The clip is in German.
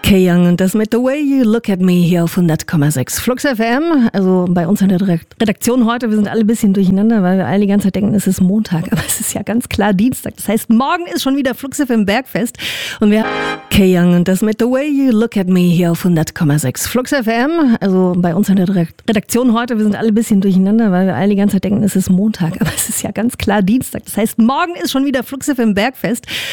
K-Young und das mit The Way You Look at Me hier auf 100,6 Flux FM. Also bei uns in der Redaktion heute, wir sind alle ein bisschen durcheinander, weil wir alle die ganze Zeit denken, es ist Montag, aber es ist ja ganz klar Dienstag. Das heißt, morgen ist schon wieder Flux FM Bergfest und wir K-Young und das mit The Way You Look at Me hier auf 100,6 Flux FM. Also bei uns in der Redaktion heute, wir sind alle ein bisschen durcheinander, weil wir alle die ganze Zeit denken, es ist Montag, aber es ist ja ganz klar Dienstag. Das heißt, morgen ist schon wieder Flux FM Bergfest